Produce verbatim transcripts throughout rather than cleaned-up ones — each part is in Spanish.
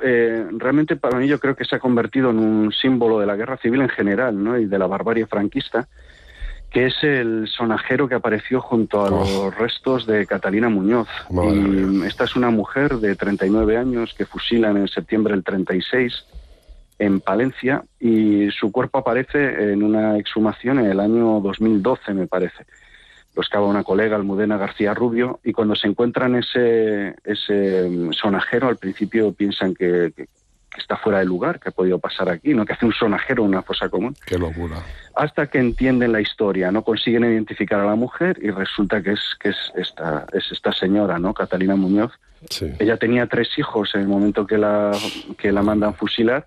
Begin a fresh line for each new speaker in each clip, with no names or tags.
eh, realmente para mí yo creo que se ha convertido en un símbolo de la guerra civil en general, ¿no? Y de la barbarie franquista, que es el sonajero que apareció junto a oh. los restos de Catalina Muñoz.
Madre
y
mía.
Esta es una mujer de treinta y nueve años que fusilan en septiembre del treinta y seis en Palencia, y su cuerpo aparece en una exhumación en el año dos mil doce, me parece. Lo excava una colega, Almudena García Rubio, y cuando se encuentran ese, ese sonajero, al principio piensan que, que, que está fuera de lugar, que ha podido pasar aquí, ¿no? Que hace un sonajero en una fosa común.
Qué locura.
Hasta que entienden la historia, ¿no? Consiguen identificar a la mujer y resulta que es, que es, esta, es esta señora, ¿no? Catalina Muñoz.
Sí.
Ella tenía tres hijos en el momento que la, que la mandan fusilar.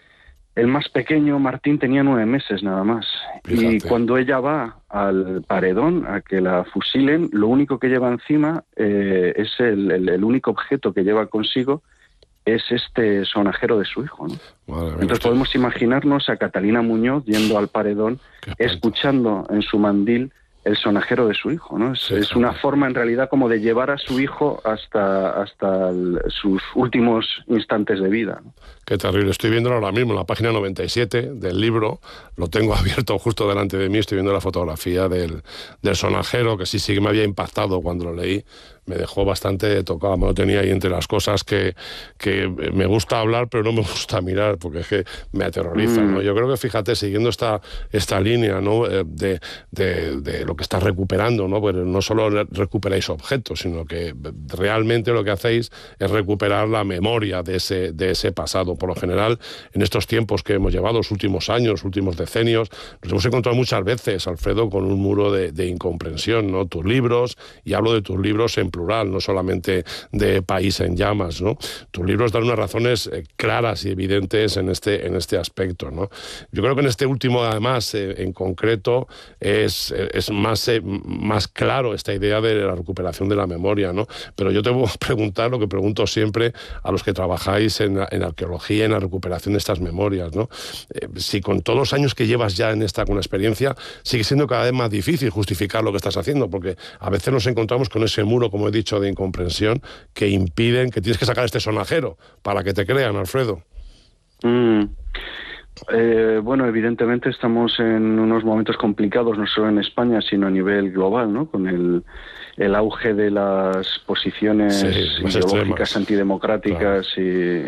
El más pequeño, Martín, tenía nueve meses nada más. Fíjate. Y cuando ella va al paredón a que la fusilen, lo único que lleva encima eh, es el, el, el único objeto que lleva consigo es este sonajero de su hijo, ¿no? Madre mía, Entonces usted... podemos imaginarnos a Catalina Muñoz yendo al paredón, escuchando en su mandil el sonajero de su hijo, ¿no? Es, sí, es una forma en realidad como de llevar a su hijo hasta, hasta el, sus últimos instantes de vida, ¿no?
Qué terrible. Estoy viéndolo ahora mismo en la página noventa y siete del libro, lo tengo abierto justo delante de mí, estoy viendo la fotografía del, del sonajero, que sí, sí que me había impactado cuando lo leí, me dejó bastante tocado, me lo tenía ahí entre las cosas que, que me gusta hablar, pero no me gusta mirar, porque es que me aterroriza, ¿no? Yo creo que, fíjate, siguiendo esta, esta línea, ¿no? de, de, de lo que estás recuperando, ¿no? Pues no solo recuperáis objetos, sino que realmente lo que hacéis es recuperar la memoria de ese, de ese pasado. Por lo general, en estos tiempos que hemos llevado, los últimos años, los últimos decenios, nos hemos encontrado muchas veces, Alfredo, con un muro de, de incomprensión, ¿no? Tus libros, y hablo de tus libros en plural, no solamente de País en Llamas, ¿no? Tus libros dan unas razones eh, claras y evidentes en este, en este aspecto, ¿no? Yo creo que en este último, además, eh, en concreto, es, es más, eh, más claro esta idea de la recuperación de la memoria, ¿no? Pero yo te voy a preguntar lo que pregunto siempre a los que trabajáis en, en arqueología, en la recuperación de estas memorias, ¿no? Eh, si con todos los años que llevas ya en esta con la experiencia, sigue siendo cada vez más difícil justificar lo que estás haciendo, porque a veces nos encontramos con ese muro, como he dicho, de incomprensión, que impiden, que tienes que sacar este sonajero para que te crean, Alfredo.
Mm. Eh, bueno, evidentemente estamos en unos momentos complicados, no solo en España, sino a nivel global, ¿no? Con el, el auge de las posiciones sí, ideológicas extremas, antidemocráticas, claro. y,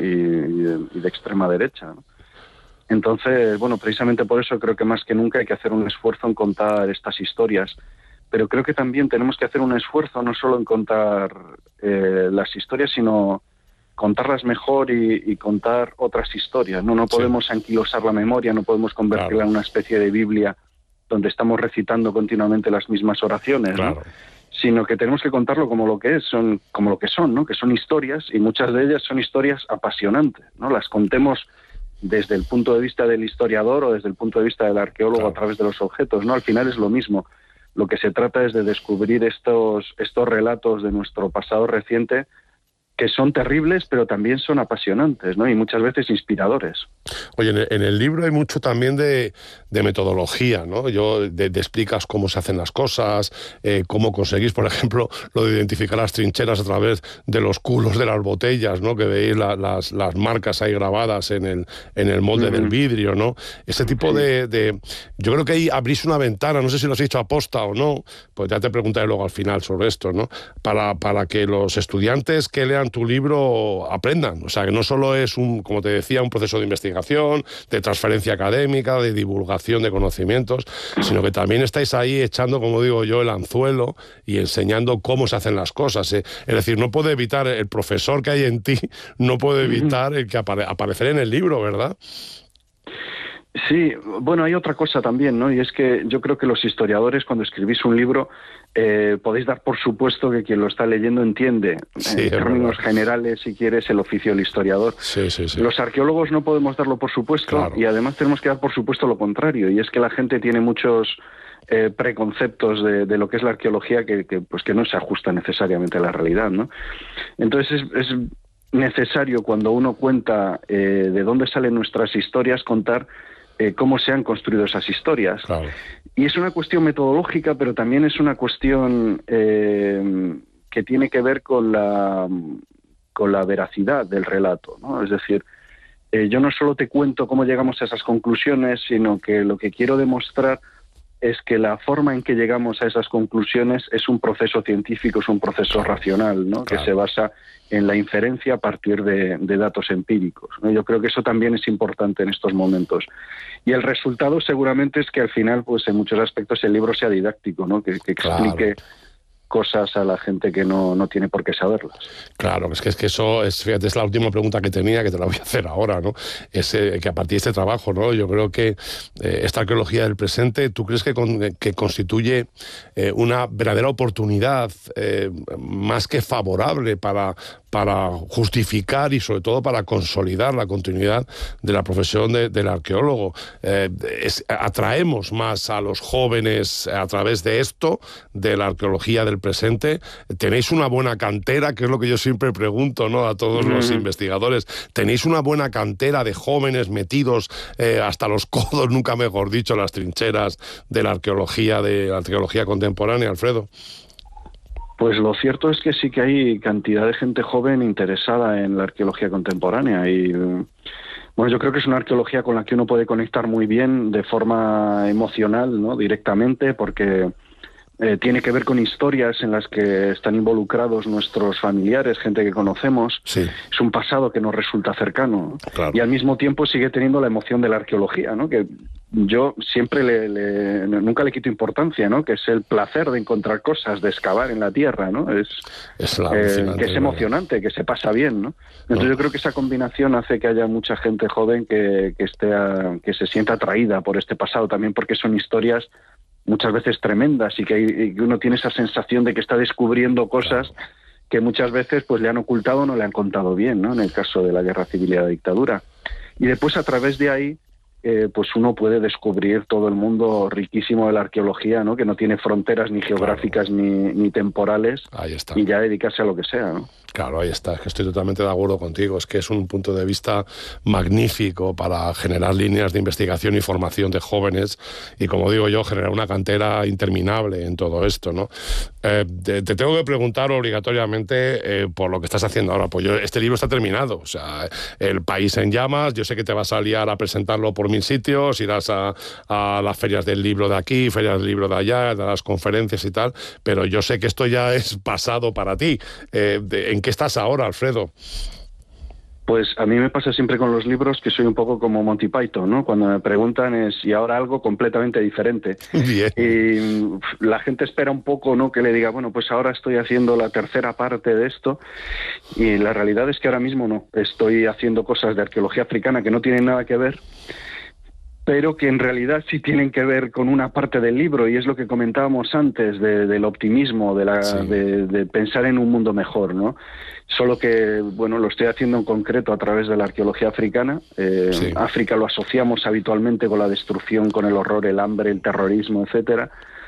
y, y de extrema derecha, ¿no? Entonces, bueno, precisamente por eso creo que más que nunca hay que hacer un esfuerzo en contar estas historias, pero creo que también tenemos que hacer un esfuerzo no solo en contar eh, las historias, sino contarlas mejor y, y contar otras historias, ¿no? No podemos sí. anquilosar la memoria, no podemos convertirla claro. en una especie de Biblia donde estamos recitando continuamente las mismas oraciones, claro. ¿no? Sino que tenemos que contarlo como lo que es, son como lo que son, ¿no? Que son historias, y muchas de ellas son historias apasionantes, ¿no? Las contemos desde el punto de vista del historiador o desde el punto de vista del arqueólogo claro. a través de los objetos, ¿no? Al final es lo mismo. Lo que se trata es de descubrir estos, estos relatos de nuestro pasado reciente, que son terribles, pero también son apasionantes, ¿no? Y muchas veces inspiradores.
Oye, en el, en el libro hay mucho también de, de metodología, ¿no? Yo de, de explicas cómo se hacen las cosas, eh, cómo conseguís, por ejemplo, lo de identificar las trincheras a través de los culos de las botellas, ¿no? Que veis la, las, las marcas ahí grabadas en el, en el molde mm. del vidrio, ¿no? Ese tipo sí. de, de... Yo creo que ahí abrís una ventana, no sé si lo has hecho aposta o no, pues ya te preguntaré luego al final sobre esto, ¿no? Para, para que los estudiantes que lean tu libro aprendan, o sea, que no solo es un, como te decía, un proceso de investigación, de transferencia académica, de divulgación de conocimientos, sino que también estáis ahí echando, como digo yo, el anzuelo y enseñando cómo se hacen las cosas, ¿eh? Es decir, no puede evitar, el profesor que hay en ti, no puede evitar el que apare- aparecer en el libro, ¿verdad?
Sí, bueno, hay otra cosa también, ¿no? Y es que yo creo que los historiadores, cuando escribís un libro, eh, podéis dar por supuesto que quien lo está leyendo entiende, sí, en términos verdad. generales, si quieres, el oficio del historiador.
Sí, sí, sí.
Los arqueólogos no podemos darlo por supuesto, claro. y además tenemos que dar por supuesto lo contrario, y es que la gente tiene muchos eh, preconceptos de, de lo que es la arqueología que, que, pues que no se ajusta necesariamente a la realidad, ¿no? Entonces es, es necesario, cuando uno cuenta eh, de dónde salen nuestras historias, contar Eh, cómo se han construido esas historias.
Claro.
Y es una cuestión metodológica, pero también es una cuestión eh, que tiene que ver con la con la veracidad del relato, ¿no? Es decir, eh, yo no solo te cuento cómo llegamos a esas conclusiones, sino que lo que quiero demostrar es que la forma en que llegamos a esas conclusiones es un proceso científico, es un proceso racional, ¿no? Claro. Que se basa en la inferencia a partir de, de datos empíricos, ¿no? Yo creo que eso también es importante en estos momentos. Y el resultado seguramente es que al final, pues en muchos aspectos el libro sea didáctico, ¿no? Que, que explique claro. cosas a la gente que no, no tiene por qué saberlas.
Claro, es que, es que eso es, fíjate, es la última pregunta que tenía, que te la voy a hacer ahora, ¿no? Es eh, que a partir de este trabajo, ¿no? Yo creo que eh, esta arqueología del presente, ¿tú crees que, con, que constituye eh, una verdadera oportunidad eh, más que favorable para, para justificar y sobre todo para consolidar la continuidad de la profesión de, del arqueólogo? Eh, es, atraemos más a los jóvenes a través de esto, de la arqueología del presente. Tenéis una buena cantera, que es lo que yo siempre pregunto, ¿no?, a todos mm. los investigadores. Tenéis una buena cantera de jóvenes metidos eh, hasta los codos, nunca mejor dicho, las trincheras de la arqueología, de la arqueología contemporánea, Alfredo.
Pues lo cierto es que sí que hay cantidad de gente joven interesada en la arqueología contemporánea y bueno, yo creo que es una arqueología con la que uno puede conectar muy bien de forma emocional, ¿no?, directamente, porque Eh, tiene que ver con historias en las que están involucrados nuestros familiares, gente que conocemos.
Sí.
Es un pasado que nos resulta cercano.
Claro.
Y al mismo tiempo sigue teniendo la emoción de la arqueología, ¿no? Que yo siempre le, le, nunca le quito importancia, ¿no? Que es el placer de encontrar cosas, de excavar en la tierra, ¿no? Es,
es
eh, que es emocionante, que se pasa bien, ¿no? Entonces no. yo creo que esa combinación hace que haya mucha gente joven que, que, esté a, que se sienta atraída por este pasado, también porque son historias muchas veces tremendas y que, hay, y que uno tiene esa sensación de que está descubriendo cosas claro. que muchas veces pues le han ocultado o no le han contado bien, ¿no? En el caso de la guerra civil y la dictadura. Y después a través de ahí eh, pues uno puede descubrir todo el mundo riquísimo de la arqueología, ¿no? Que no tiene fronteras ni geográficas claro. ni, ni temporales.
Ahí está.
Y ya dedicarse a lo que sea, ¿no?
Claro, ahí está, es que estoy totalmente de acuerdo contigo, es que es un punto de vista magnífico para generar líneas de investigación y formación de jóvenes y, como digo yo, generar una cantera interminable en todo esto, ¿no? Eh, te, te tengo que preguntar obligatoriamente eh, por lo que estás haciendo ahora, pues yo, este libro está terminado, o sea, El país en llamas, yo sé que te vas a liar a presentarlo por mil sitios, irás a, a las ferias del libro de aquí, ferias del libro de allá, a las conferencias y tal, pero yo sé que esto ya es pasado para ti. Eh, de, ¿En qué estás ahora, Alfredo?
Pues a mí me pasa siempre con los libros que soy un poco como Monty Python, ¿no? Cuando me preguntan es, y ahora algo completamente diferente.
Bien.
Y la gente espera un poco, ¿no?, que le diga, bueno, pues ahora estoy haciendo la tercera parte de esto, y la realidad es que ahora mismo no. Estoy haciendo cosas de arqueología africana que no tienen nada que ver, pero que en realidad sí tienen que ver con una parte del libro, y es lo que comentábamos antes, de, del optimismo, de, la, sí. de, de pensar en un mundo mejor, ¿no? Solo que, bueno, lo estoy haciendo en concreto a través de la arqueología africana. Eh, sí. África lo asociamos habitualmente con la destrucción, con el horror, el hambre, el terrorismo, etcétera.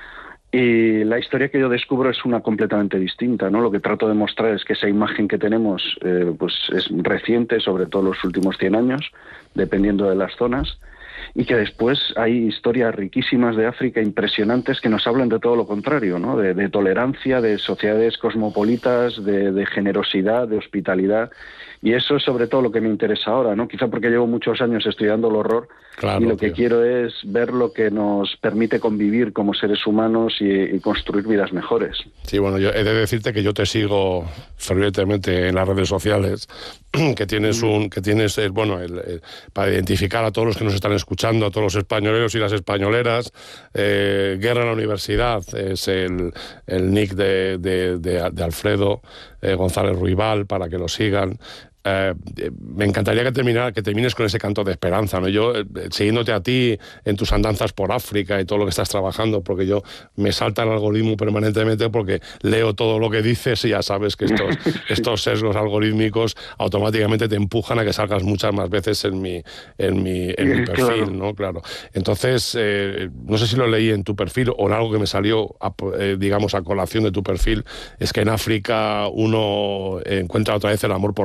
Y la historia que yo descubro es una completamente distinta, ¿no? Lo que trato de mostrar es que esa imagen que tenemos eh, pues es reciente, sobre todo los últimos cien años, dependiendo de las zonas, y que después hay historias riquísimas de África impresionantes que nos hablan de todo lo contrario, ¿no? De, de tolerancia, de sociedades cosmopolitas, de, de generosidad, de hospitalidad. Y eso es sobre todo lo que me interesa ahora, ¿no? Quizá porque llevo muchos años estudiando el horror, claro, y lo que tío. quiero es ver lo que nos permite convivir como seres humanos y, y construir vidas mejores.
Sí, bueno, yo he de decirte que yo te sigo fervientemente en las redes sociales, que tienes un, que tienes el, bueno, el, el, para identificar a todos los que nos están escuchando, a todos los españoleros y las españoleras, eh, Guerra en la Universidad es el, el nick de, de, de, de Alfredo eh, González Ruibal, para que lo sigan. Eh, me encantaría que, terminar, que termines con ese canto de esperanza, ¿no? Yo, eh, siguiéndote a ti en tus andanzas por África y todo lo que estás trabajando, porque yo me salta el algoritmo permanentemente porque leo todo lo que dices y ya sabes que estos, estos sesgos algorítmicos automáticamente te empujan a que salgas muchas más veces en mi, en mi, en mi perfil, claro. ¿no? Claro. Entonces, eh, no sé si lo leí en tu perfil o en algo que me salió, a, eh, digamos, a colación de tu perfil, es que en África uno encuentra otra vez el amor por la vida, ¿no?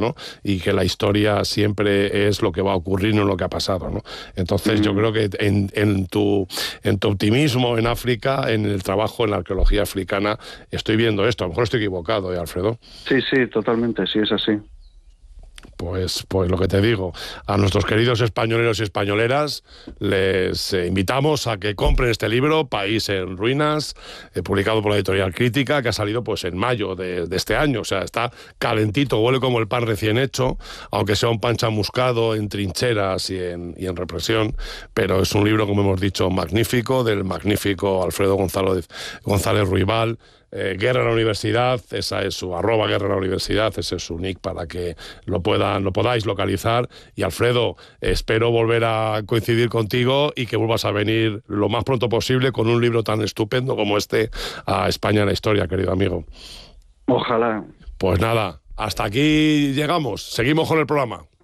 ¿no? Y que la historia siempre es lo que va a ocurrir, no lo que ha pasado, ¿no? Entonces mm. yo creo que en, en, tu, en tu optimismo en África, en el trabajo en la arqueología africana, estoy viendo esto. A lo mejor estoy equivocado, ¿eh, Alfredo?
Sí, sí, totalmente, sí, es así.
Pues, pues lo que te digo, a nuestros queridos españoleros y españoleras les eh, invitamos a que compren este libro, País en Ruinas, eh, publicado por la Editorial Crítica, que ha salido pues en mayo de, de este año. O sea, está calentito, huele como el pan recién hecho, aunque sea un pan chamuscado en trincheras y en, y en represión, pero es un libro, como hemos dicho, magnífico, del magnífico Alfredo González, González Ruibal. Eh, Guerra en la Universidad, esa es su arroba Guerra en la Universidad, ese es su nick para que lo puedan, lo podáis localizar. Y Alfredo, espero volver a coincidir contigo y que vuelvas a venir lo más pronto posible con un libro tan estupendo como este a España en la historia, querido amigo.
Ojalá.
Pues nada, hasta aquí llegamos, seguimos con el programa.